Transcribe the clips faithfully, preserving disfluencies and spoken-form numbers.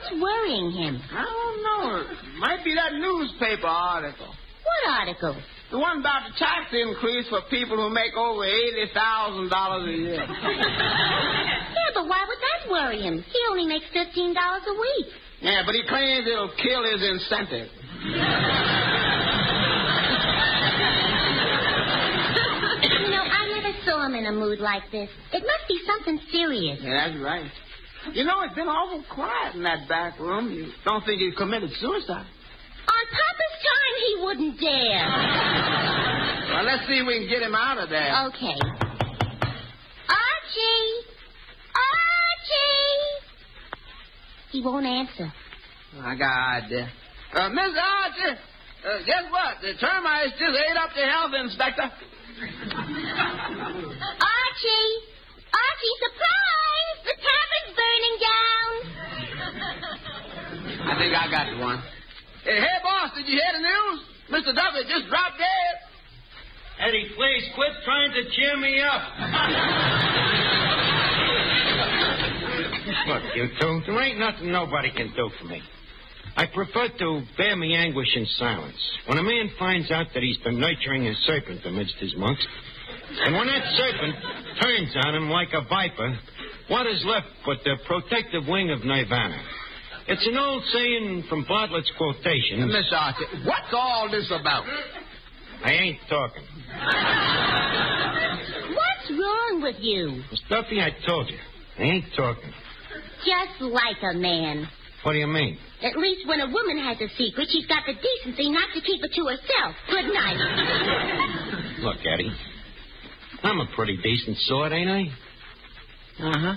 What's worrying him? I don't know. It might be that newspaper article. What article? The one about the tax increase for people who make over eighty thousand dollars a year. Yeah, but why would that worry him? He only makes fifteen dollars a week. Yeah, but he claims it'll kill his incentive. You know, I never saw him in a mood like this. It must be something serious. Yeah, that's right. You know, it's been awful quiet in that back room. You don't think he committed suicide? On Papa's time, he wouldn't dare. Well, let's see if we can get him out of there. Okay. Archie! Archie! He won't answer. I got an idea. Uh, Miss Archie, uh, guess what? The termites just ate up the health inspector. Archie! Archie, surprise! The tavern's burning down. I think I got the one. Hey, hey, boss, did you hear the news? Mister Duffy just dropped dead. Eddie, please quit trying to cheer me up. Look, you two, there ain't nothing nobody can do for me. I prefer to bear me anguish in silence. When a man finds out that he's been nurturing a serpent amidst his monks, and when that serpent turns on him like a viper, what is left but the protective wing of nirvana? It's an old saying from Bartlett's quotations. Miss Archie, what's all this about? I ain't talking. What's wrong with you? Miss Duffy, I told you. I ain't talking. Just like a man. What do you mean? At least when a woman has a secret, she's got the decency not to keep it to herself. Good night. Look, Eddie, I'm a pretty decent sort, ain't I? Uh-huh.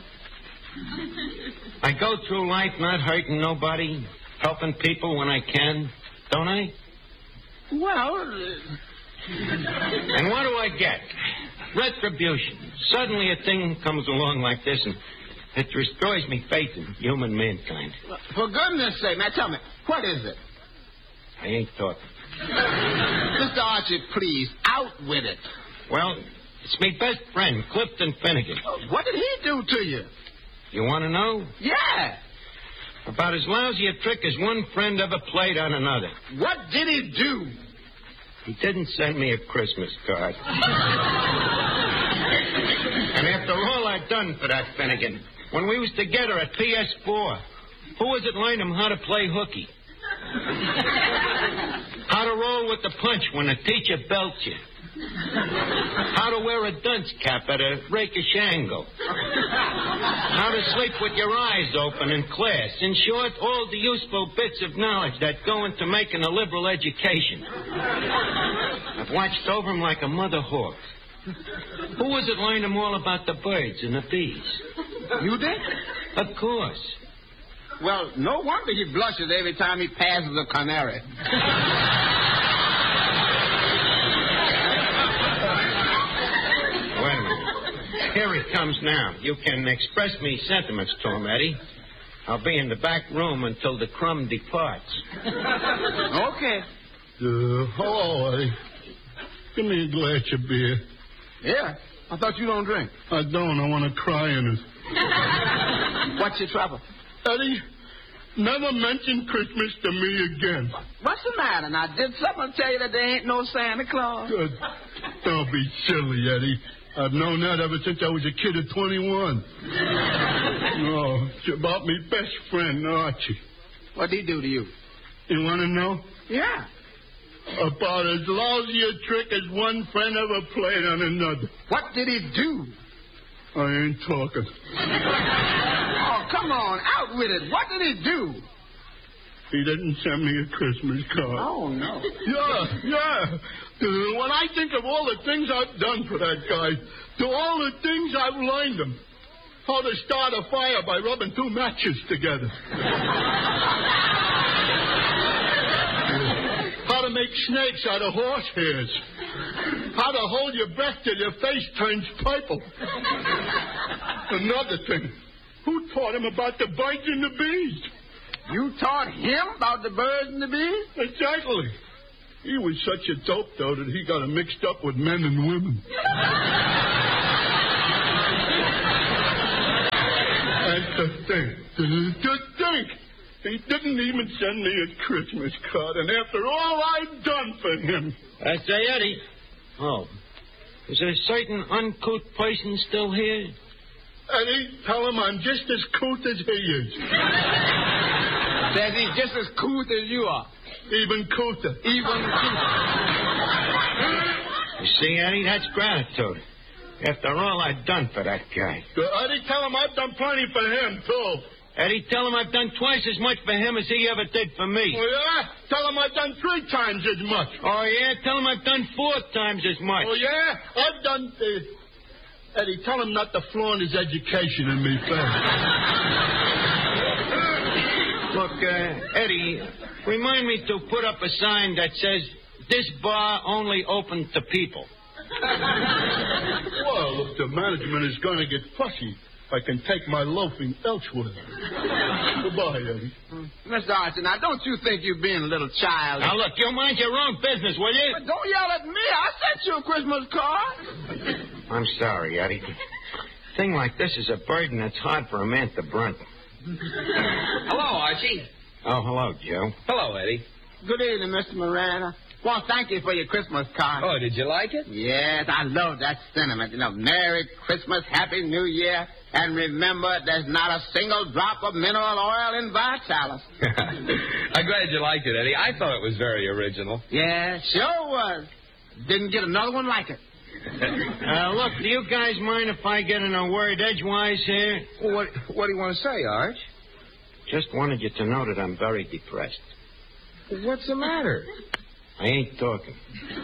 I go through life not hurting nobody, helping people when I can, don't I? Well... Uh... And what do I get? Retribution. Suddenly a thing comes along like this, and it destroys me faith in human mankind. For goodness sake, now tell me, what is it? I ain't talking. Mister Archie, please, out with it. Well, it's my best friend, Clifton Finnegan. What did he do to you? You want to know? Yeah. About as lousy a trick as one friend ever played on another. What did he do? He didn't send me a Christmas card. And after all I'd done for that Finnegan, when we was together at P S four, who was it learned him how to play hooky? How to roll with the punch when a teacher belts you. How to wear a dunce cap at a rakish angle. How to sleep with your eyes open in class. In short, all the useful bits of knowledge that go into making a liberal education. I've watched over him like a mother hawk. Who was it learned him all about the birds and the bees? You did? Of course. Well, no wonder he blushes every time he passes a canary. Here he comes now. You can express me sentiments to him, Eddie. I'll be in the back room until the crumb departs. Okay. Uh, hello, Eddie. Give me a glass of beer. Yeah? I thought you don't drink. I don't. I want to cry in it. What's your trouble? Eddie, never mention Christmas to me again. What's the matter? Now, did someone tell you that there ain't no Santa Claus? Good. Don't be silly, Eddie. I've known that ever since I was a kid of twenty-one. No, it's about me best friend, Archie. What'd he do to you? You want to know? Yeah. About as lousy a trick as one friend ever played on another. What did he do? I ain't talking. Oh, come on, out with it. What did he do? He didn't send me a Christmas card. Oh, no. Yeah, yeah. Uh, when I think of all the things I've done for that guy, to all the things I've learned him, how to start a fire by rubbing two matches together. How to make snakes out of horse hairs. How to hold your breath till your face turns purple. Another thing, who taught him about the birds and the bees? You taught him about the birds and the bees? Exactly. He was such a dope, though, that he got him mixed up with men and women. And to think, to think, He didn't even send me a Christmas card, and after all I've done for him. I say, Eddie. Oh, is there a certain uncouth person still here? Eddie, tell him I'm just as couth as he is. Says he's just as couth as you are. Even couther. Even You see, Eddie, that's gratitude. After all I've done for that guy. So, Eddie, tell him I've done plenty for him, too. Eddie, tell him I've done twice as much for him as he ever did for me. Oh, yeah? Tell him I've done three times as much. Oh, yeah? Tell him I've done four times as much. Oh, yeah? I've done... Uh... Eddie, tell him not to flaunt his education in me face. Look, uh, Eddie, remind me to put up a sign that says, this bar only open to people. Well, if the management is going to get fussy, I can take my loafing elsewhere. Goodbye, Eddie. Mister Archie, now, don't you think you're being a little childish? Now, look, you mind your own business, will you? But don't yell at me. I sent you a Christmas card. I'm sorry, Eddie. A thing like this is a burden that's hard for a man to brunt. Hello, Archie. Oh, hello, Joe. Hello, Eddie. Good evening, Mister Miranda. Well, thank you for your Christmas card. Oh, did you like it? Yes, I love that sentiment. You know, Merry Christmas, Happy New Year, and remember, there's not a single drop of mineral oil in Vitalis. I'm glad you liked it, Eddie. I thought it was very original. Yeah, sure was. Didn't get another one like it. Uh, look, do you guys mind if I get in a word edgewise here? Well, what, what do you want to say, Arch? Just wanted you to know that I'm very depressed. What's the matter? I ain't talking.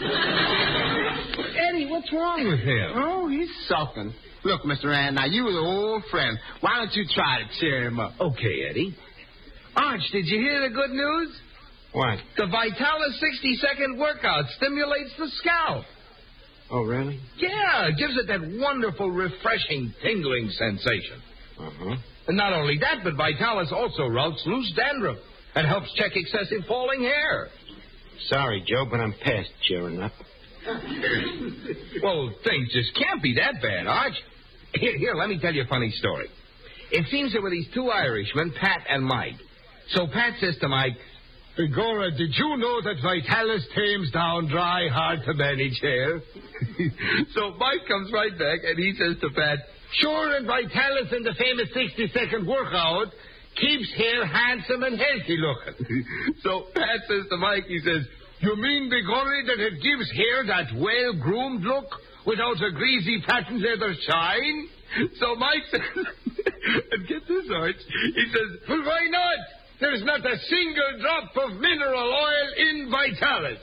Eddie, what's wrong with him? Oh, he's sulking. Look, Mister Rand, now, you was an old friend. Why don't you try to cheer him up? Okay, Eddie. Arch, did you hear the good news? What? The Vitalis sixty-second workout stimulates the scalp. Oh, really? Yeah, it gives it that wonderful, refreshing, tingling sensation. Uh-huh. And not only that, but Vitalis also routs loose dandruff and helps check excessive falling hair. Sorry, Joe, but I'm past cheering up. Well, things just can't be that bad, Arch. Here, here, let me tell you a funny story. It seems there were these two Irishmen, Pat and Mike. So Pat says to Mike, Begorra, did you know that Vitalis tames down dry, hard-to-manage hair? So Mike comes right back, and he says to Pat, sure, and Vitalis in the famous sixty-second workout keeps hair handsome and healthy looking. So Pat says to Mike, he says, you mean, Begorra, that it gives hair that well-groomed look without a greasy patent leather shine? So Mike says, and get this, Arch, he says, well, why not? There's not a single drop of mineral oil in Vitalis.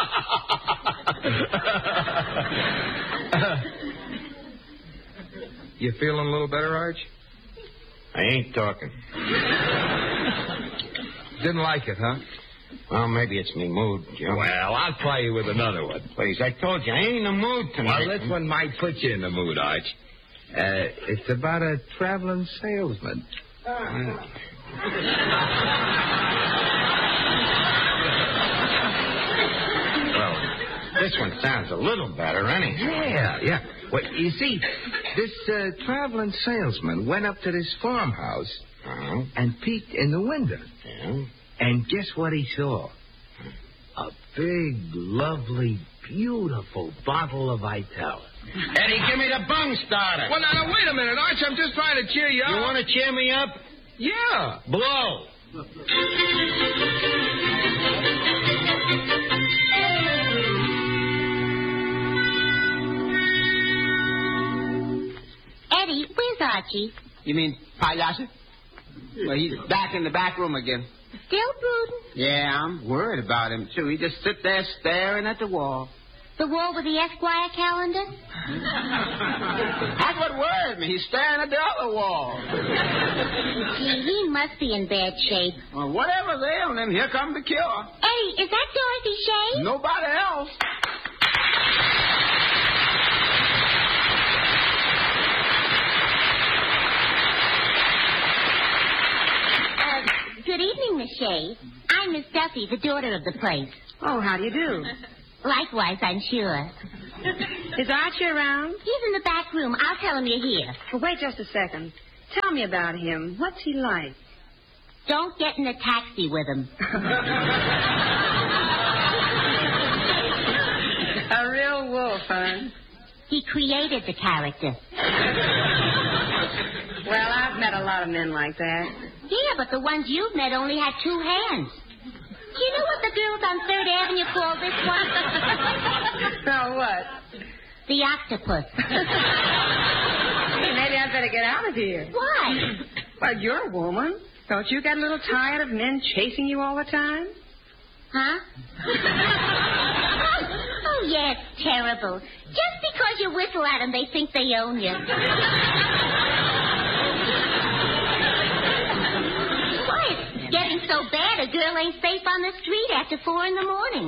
You feeling a little better, Arch? I ain't talking. Didn't like it, huh? Well, maybe it's me mood, Joe. Well, I'll try you with another one. Please, I told you, I ain't in the mood tonight. Well, this one might put you in the mood, Arch. Uh, it's about a traveling salesman. Uh. Well, this one sounds a little better, anyhow. Yeah, yeah. Well, you see, this uh, traveling salesman went up to this farmhouse uh-huh. and peeked in the window. Yeah. And guess what he saw? A big, lovely, beautiful bottle of Vitalis. Eddie, give me the bung starter. Well, now, now, wait a minute, Arch. I'm just trying to cheer you up. You want to cheer me up? Yeah. Blow. Eddie, where's Archie? You mean Payashi? Well, he's back in the back room again. Still brooding? Yeah, I'm worried about him, too. He just sit there staring at the wall. The wall with the Esquire calendar? That's what worried me. He's staring at the other wall. Gee, he must be in bad shape. Well, whatever's ailing him, here comes the cure. Eddie, is that Dorothy Shay? Nobody else. Uh, good evening, Miss Shay. I'm Miss Duffy, the daughter of the place. Oh, how do you do? Likewise, I'm sure. Is Archie around? He's in the back room. I'll tell him you're here. Well, wait just a second. Tell me about him. What's he like? Don't get in a taxi with him. A real wolf, huh? He created the character. Well, I've met a lot of men like that. Yeah, but the ones you've met only had two hands. Do you know what the girls on Third Avenue call this one? So what? The octopus. Maybe I'd better get out of here. Why? Well, you're a woman. Don't you get a little tired of men chasing you all the time? Huh? Oh, yeah, it's terrible. Just because you whistle at them, they think they own you. Why, it's getting so bad a girl ain't safe on the street after four in the morning.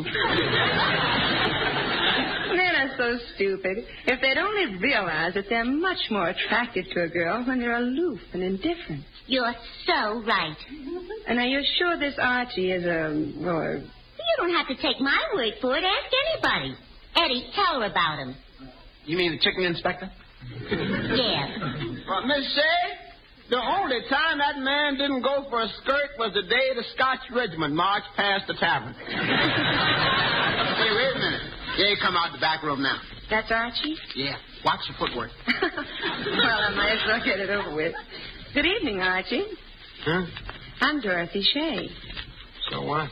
Men are so stupid. If they'd only realize that they're much more attracted to a girl when they're aloof and indifferent. You're so right. And are you sure this Archie is a... Or... You don't have to take my word for it. Ask anybody. Eddie, tell her about him. You mean the chicken inspector? Yeah. Well, Miss Shea, the only time that man didn't go for a skirt was the day the Scotch regiment marched past the tavern. Hey, wait a minute. Yeah, you come out the back room now. That's Archie? Yeah. Watch your footwork. Well, I might as well get it over with. Good evening, Archie. Huh? I'm Dorothy Shea. So what?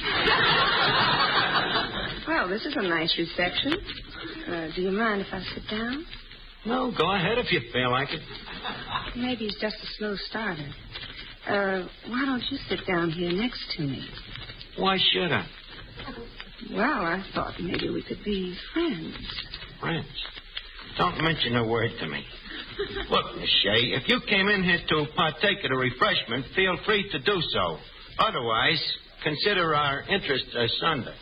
Well, this is a nice reception. Uh, do you mind if I sit down? No, go ahead if you feel like it. Maybe it's just a slow starter. Uh, why don't you sit down here next to me? Why should I? Well, I thought maybe we could be friends. Friends? Don't mention a word to me. Look, Miss Shea, if you came in here to partake of the refreshment, feel free to do so. Otherwise, consider our interests asunder.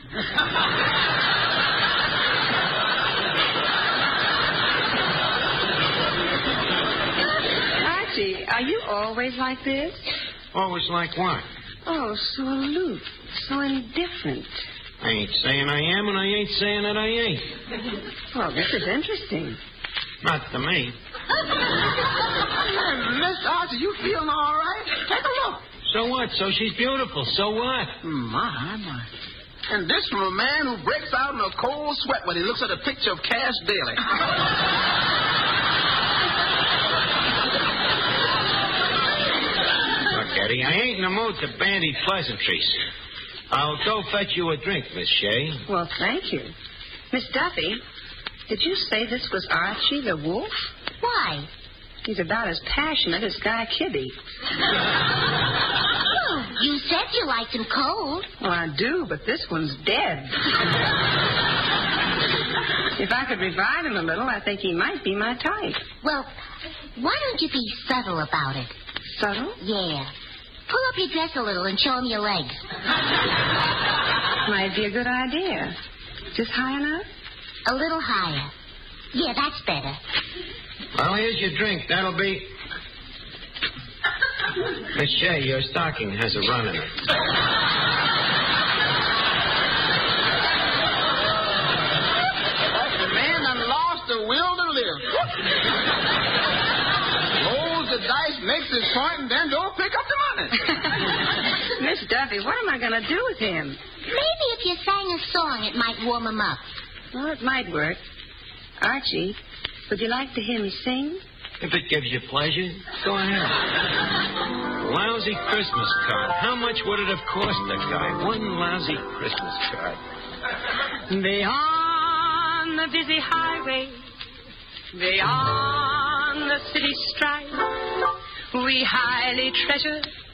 Archie, are you always like this? Always like what? Oh, so aloof, so indifferent. I ain't saying I am, and I ain't saying that I ain't. Well, this is interesting. Not to me. Miss Archie, you feeling all right? Take a look. So what? So she's beautiful. So what? My, my. And this from a man who breaks out in a cold sweat when he looks at a picture of Cash Daly. Look, Eddie, I ain't in the mood to bandy pleasantries. I'll go fetch you a drink, Miss Shea. Well, thank you. Miss Duffy, did you say this was Archie the wolf? Why? He's about as passionate as Guy Kibbe. Oh, you said you liked him cold. Well, I do, but this one's dead. If I could revive him a little, I think he might be my type. Well, why don't you be subtle about it? Subtle? Yeah. Pull up your dress a little and show him your legs. Might be a good idea. Just high enough? A little higher. Yeah, that's better. Well, here's your drink. That'll be... Miss Shea, your stocking has a run in it. The man done lost the will to live. Rolls the dice, makes his point, and then don't pick up the money. Miss Duffy, what am I going to do with him? Maybe if you sang a song, it might warm him up. Well, it might work. Archie, would you like to hear me sing? If it gives you pleasure, go ahead. Lousy Christmas card. How much would it have cost the guy? One lousy Christmas card. Beyond the busy highway, beyond the city strife, we highly treasure